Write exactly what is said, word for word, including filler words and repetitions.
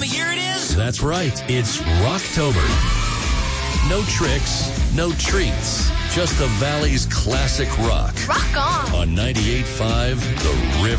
time of year it is? That's right. It's Rocktober. No tricks, no treats. Just the Valley's classic rock. Rock on. On ninety-eight point five, The River.